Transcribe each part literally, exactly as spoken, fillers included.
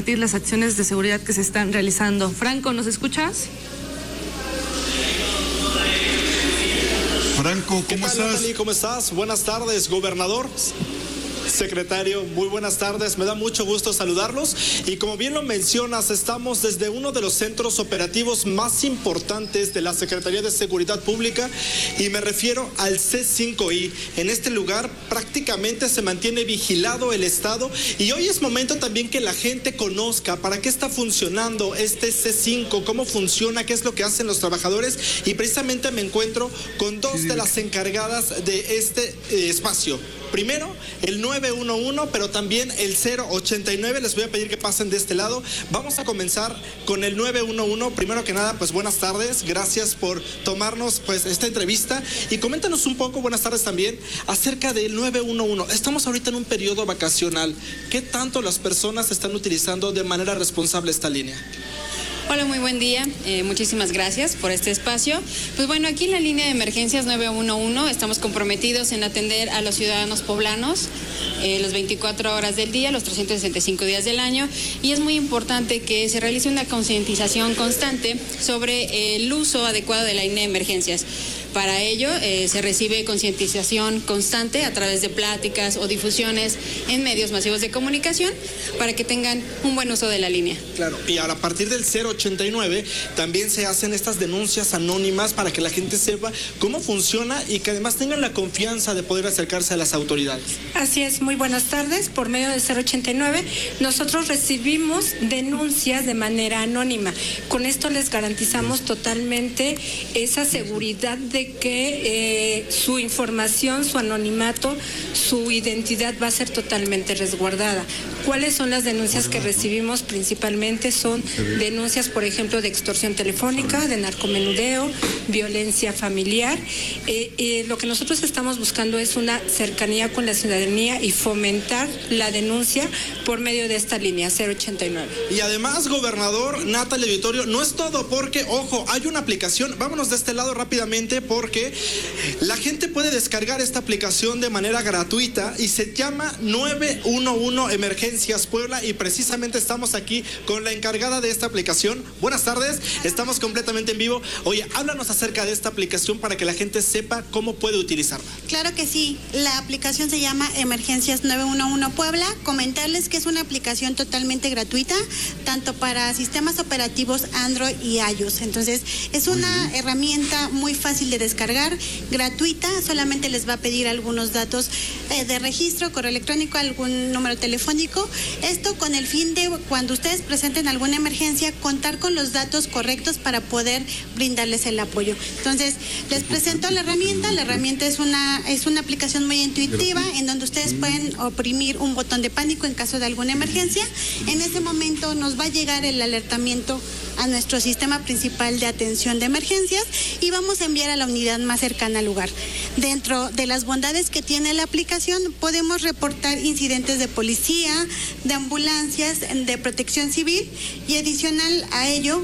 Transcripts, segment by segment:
compartir las acciones de seguridad que se están realizando. Franco, ¿nos escuchas? Franco, ¿cómo estás? Natalie? ¿Cómo estás? Buenas tardes, gobernador. Secretario, muy buenas tardes, me da mucho gusto saludarlos y como bien lo mencionas, estamos desde uno de los centros operativos más importantes de la Secretaría de Seguridad Pública y me refiero al C cinco I. En este lugar prácticamente se mantiene vigilado el Estado y hoy es momento también que la gente conozca para qué está funcionando este C cinco, cómo funciona, qué es lo que hacen los trabajadores y precisamente me encuentro con dos de las encargadas de este eh, espacio. Primero, el nueve uno uno, pero también el cero ochenta y nueve. Les voy a pedir que pasen de este lado. Vamos a comenzar con el nueve uno uno. Primero que nada, pues buenas tardes. Gracias por tomarnos pues esta entrevista. Y coméntanos un poco, buenas tardes también, acerca del nueve uno uno. Estamos ahorita en un periodo vacacional. ¿Qué tanto las personas están utilizando de manera responsable esta línea? Hola, muy buen día. Eh, muchísimas gracias por este espacio. Pues bueno, aquí en la línea de emergencias nueve uno uno estamos comprometidos en atender a los ciudadanos poblanos eh, las veinticuatro horas del día, los trescientos sesenta y cinco días del año. Y es muy importante que se realice una concientización constante sobre el uso adecuado de la línea de emergencias. Para ello eh, se recibe concientización constante a través de pláticas o difusiones en medios masivos de comunicación para que tengan un buen uso de la línea. Claro, y ahora a partir del cero ochenta y nueve también se hacen estas denuncias anónimas para que la gente sepa cómo funciona y que además tengan la confianza de poder acercarse a las autoridades. Así es, muy buenas tardes. Por medio del cero ochenta y nueve nosotros recibimos denuncias de manera anónima. Con esto les garantizamos totalmente esa seguridad de que eh, su información, su anonimato, su identidad va a ser totalmente resguardada. ¿Cuáles son las denuncias que recibimos? Principalmente son denuncias, por ejemplo, de extorsión telefónica, de narcomenudeo, violencia familiar. Eh, eh, lo que nosotros estamos buscando es una cercanía con la ciudadanía y fomentar la denuncia por medio de esta línea cero ochenta y nueve. Y además, gobernador, Natalie Vittorio, no es todo porque, ojo, hay una aplicación, vámonos de este lado rápidamente porque la gente puede descargar esta aplicación de manera gratuita y se llama nueve uno uno Emergencias Puebla y precisamente estamos aquí con la encargada de esta aplicación. Buenas tardes, estamos completamente en vivo. Oye, háblanos acerca de esta aplicación para que la gente sepa cómo puede utilizarla. Claro que sí, la aplicación se llama Emergencias nueve uno uno Puebla. Comentarles que es una aplicación totalmente gratuita, tanto para sistemas operativos Android y iOS. Entonces, es una herramienta muy fácil de descargar, gratuita, solamente les va a pedir algunos datos eh, de registro, correo electrónico, algún número telefónico. Esto con el fin de, cuando ustedes presenten alguna emergencia, contar con los datos correctos para poder brindarles el apoyo. Entonces, les presento la herramienta. La herramienta es una, es una aplicación muy intuitiva en donde ustedes pueden oprimir un botón de pánico en caso de alguna emergencia. En ese momento nos va a llegar el alertamiento a nuestro sistema principal de atención de emergencias y vamos a enviar a la unidad más cercana al lugar. Dentro de las bondades que tiene la aplicación, podemos reportar incidentes de policía, de ambulancias, de protección civil y adicional a ello,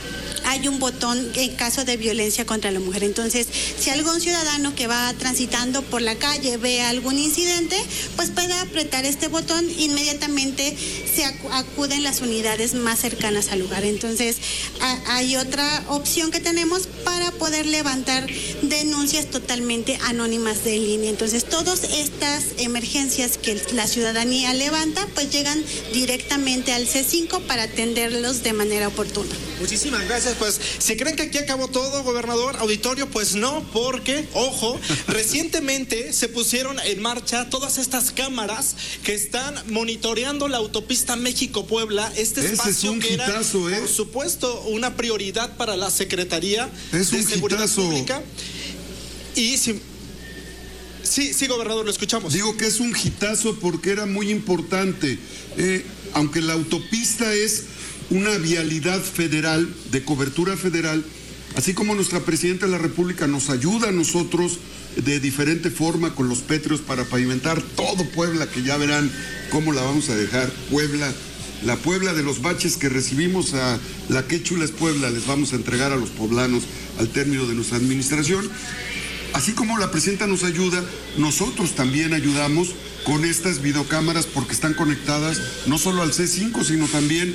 hay un botón en caso de violencia contra la mujer. Entonces, si algún ciudadano que va transitando por la calle ve algún incidente, pues puede apretar este botón, inmediatamente se acuden las unidades más cercanas al lugar. Entonces, a, hay otra opción que tenemos para poder levantar denuncias totalmente anónimas de línea. Entonces, todas estas emergencias que la ciudadanía levanta, pues llegan directamente al C cinco para atenderlos de manera oportuna. Muchísimas gracias. Pues si creen que aquí acabó todo, gobernador, auditorio, pues no, porque, ojo, recientemente se pusieron en marcha todas estas cámaras que están monitoreando la autopista México-Puebla, este Ese espacio es un que hitazo, era, ¿eh? por supuesto, una prioridad para la Secretaría es de un Seguridad hitazo. Pública. Y si... Sí, sí, gobernador, lo escuchamos. Digo que es un hitazo porque era muy importante. Eh, aunque la autopista es una vialidad federal, de cobertura federal, así como nuestra Presidenta de la República nos ayuda a nosotros de diferente forma con los pétreos para pavimentar todo Puebla, que ya verán cómo la vamos a dejar. Puebla, la Puebla de los baches que recibimos, a la que chula es Puebla, les vamos a entregar a los poblanos al término de nuestra administración. Así como la Presidenta nos ayuda, nosotros también ayudamos con estas videocámaras porque están conectadas no solo al C cinco, sino también